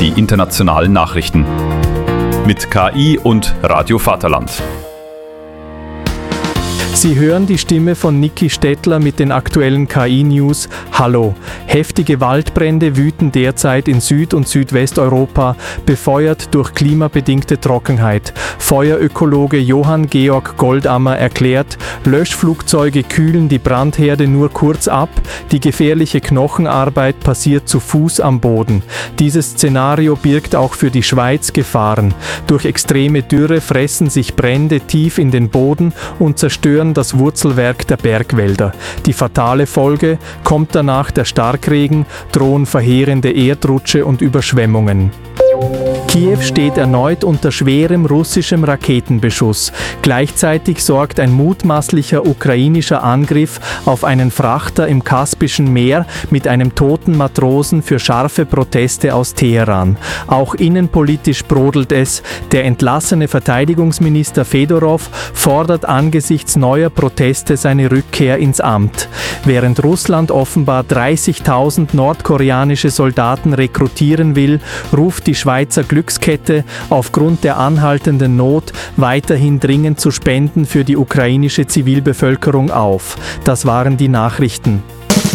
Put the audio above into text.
die internationalen Nachrichten. Mit KI und Radio Vaterland. Sie hören die Stimme von Niki Stettler mit den aktuellen KI-News. Hallo! Heftige Waldbrände wüten derzeit in Süd- und Südwesteuropa, befeuert durch klimabedingte Trockenheit. Feuerökologe Johann Georg Goldammer erklärt, Löschflugzeuge kühlen die Brandherde nur kurz ab, die gefährliche Knochenarbeit passiert zu Fuß am Boden. Dieses Szenario birgt auch für die Schweiz Gefahren. Durch extreme Dürre fressen sich Brände tief in den Boden und zerstören das Wurzelwerk der Bergwälder. Die fatale Folge: kommt danach der Starkregen, drohen verheerende Erdrutsche und Überschwemmungen. Kiew steht erneut unter schwerem russischem Raketenbeschuss. Gleichzeitig sorgt ein mutmaßlicher ukrainischer Angriff auf einen Frachter im Kaspischen Meer mit einem toten Matrosen für scharfe Proteste aus Teheran. Auch innenpolitisch brodelt es. Der entlassene Verteidigungsminister Fedorov fordert angesichts neuer Proteste seine Rückkehr ins Amt. Während Russland offenbar 30.000 nordkoreanische Soldaten rekrutieren will, ruft die Schweizer Glückskette aufgrund der anhaltenden Not weiterhin dringend zu Spenden für die ukrainische Zivilbevölkerung auf. Das waren die Nachrichten.